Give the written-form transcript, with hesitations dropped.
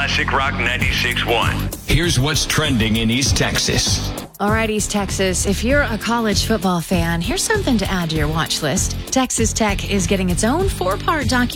Classic Rock 96.1. Here's what's trending in East Texas. All right, East Texas, if you're a college football fan, here's something to add to your watch list. Texas Tech is getting its own 4-part